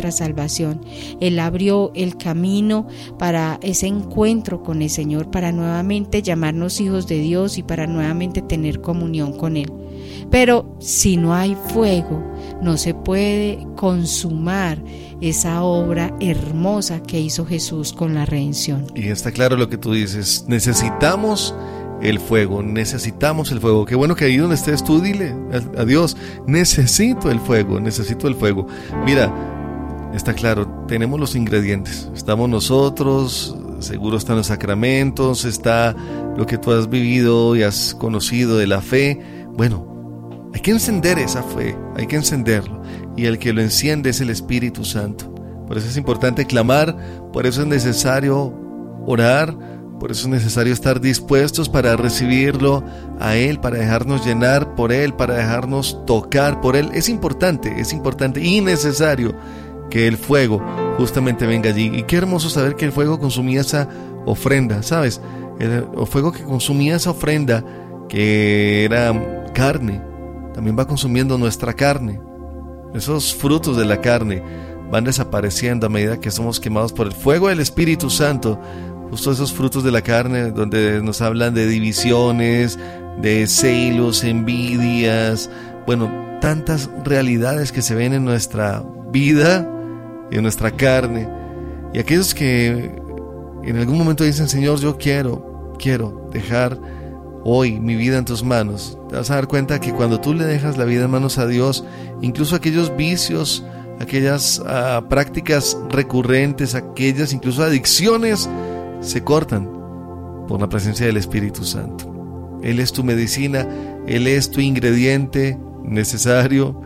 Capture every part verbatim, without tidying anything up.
nuestra salvación. Él abrió el camino para ese encuentro con el Señor, para nuevamente llamarnos hijos de Dios y para nuevamente tener comunión con Él. Pero si no hay fuego, no se puede consumar esa obra hermosa que hizo Jesús con la redención. Y está claro lo que tú dices, necesitamos el fuego, necesitamos el fuego. Qué bueno que ahí donde estés tú dile a, a Dios, necesito el fuego, necesito el fuego. Mira, está claro, tenemos los ingredientes, estamos nosotros, seguro están los sacramentos, está lo que tú has vivido y has conocido de la fe. Bueno, hay que encender esa fe, hay que encenderlo, y el que lo enciende es el Espíritu Santo. Por eso es importante clamar, por eso es necesario orar, por eso es necesario estar dispuestos para recibirlo a Él, para dejarnos llenar por Él, para dejarnos tocar por Él. Es importante, es importante y necesario que el fuego justamente venga allí. Y qué hermoso saber que el fuego consumía esa ofrenda, ¿sabes? El fuego que consumía esa ofrenda, que era carne, también va consumiendo nuestra carne. Esos frutos de la carne van desapareciendo a medida que somos quemados por el fuego del Espíritu Santo. Justo esos frutos de la carne donde nos hablan de divisiones, de celos, envidias, bueno, tantas realidades que se ven en nuestra vida y en nuestra carne. Y aquellos que en algún momento dicen, Señor, yo quiero, quiero dejar hoy mi vida en tus manos, te vas a dar cuenta que cuando tú le dejas la vida en manos a Dios, incluso aquellos vicios, aquellas uh, prácticas recurrentes, aquellas incluso adicciones, se cortan por la presencia del Espíritu Santo. Él es tu medicina, Él es tu ingrediente necesario.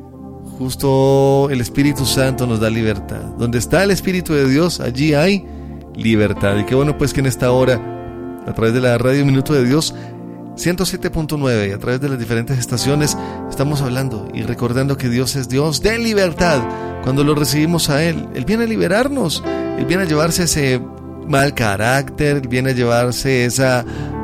Justo el Espíritu Santo nos da libertad. Donde está el Espíritu de Dios, allí hay libertad. Y qué bueno pues que en esta hora, a través de la Radio Minuto de Dios ciento siete punto nueve y a través de las diferentes estaciones, estamos hablando y recordando que Dios es Dios de libertad. Cuando lo recibimos a Él, Él viene a liberarnos, Él viene a llevarse ese mal carácter, Él viene a llevarse esa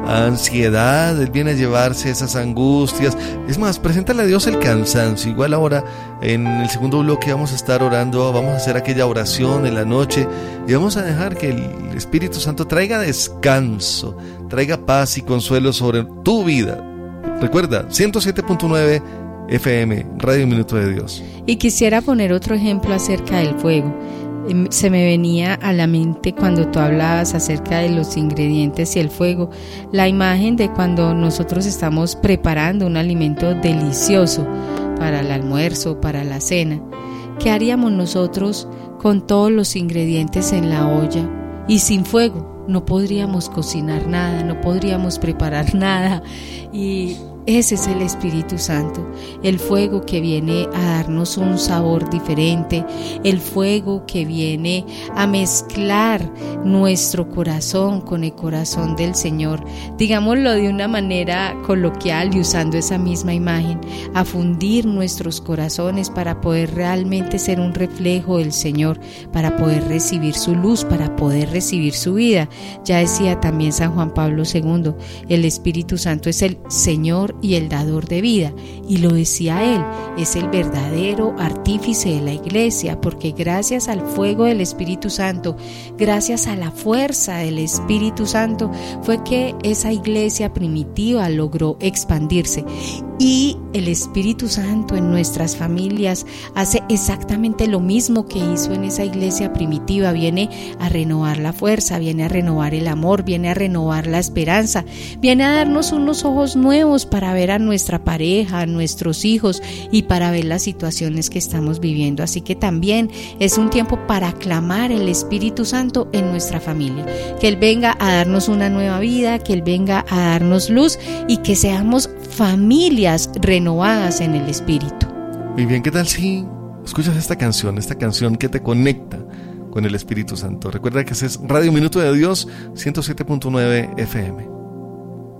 ansiedad, Él viene a llevarse esas angustias. Es más, preséntale a Dios el cansancio. Igual ahora en el segundo bloque vamos a estar orando, vamos a hacer aquella oración en la noche y vamos a dejar que el Espíritu Santo traiga descanso, traiga paz y consuelo sobre tu vida. Recuerda, ciento siete punto nueve F M, Radio Minuto de Dios. Y quisiera poner otro ejemplo acerca del fuego. Se me venía a la mente cuando tú hablabas acerca de los ingredientes y el fuego, la imagen de cuando nosotros estamos preparando un alimento delicioso para el almuerzo, para la cena. ¿Qué haríamos nosotros con todos los ingredientes en la olla y sin fuego? No podríamos cocinar nada, no podríamos preparar nada. Y ese es el Espíritu Santo, el fuego que viene a darnos un sabor diferente, el fuego que viene a mezclar nuestro corazón con el corazón del Señor, digámoslo de una manera coloquial y usando esa misma imagen, a fundir nuestros corazones para poder realmente ser un reflejo del Señor, para poder recibir su luz, para poder recibir su vida. Ya decía también San Juan Pablo segundo, el Espíritu Santo es el Señor y el dador de vida, y lo decía él, es el verdadero artífice de la iglesia, porque gracias al fuego del Espíritu Santo, gracias a la fuerza del Espíritu Santo, fue que esa iglesia primitiva logró expandirse. Y el Espíritu Santo en nuestras familias hace exactamente lo mismo que hizo en esa iglesia primitiva, viene a renovar la fuerza, viene a renovar el amor, viene a renovar la esperanza, viene a darnos unos ojos nuevos para ver a nuestra pareja, a nuestros hijos y para ver las situaciones que estamos viviendo. Así que también es un tiempo para aclamar el Espíritu Santo en nuestra familia, que Él venga a darnos una nueva vida, que Él venga a darnos luz y que seamos familias renovadas en el Espíritu. Muy bien, ¿qué tal si escuchas esta canción, esta canción que te conecta con el Espíritu Santo? Recuerda que es Radio Minuto de Dios, ciento siete punto nueve F M.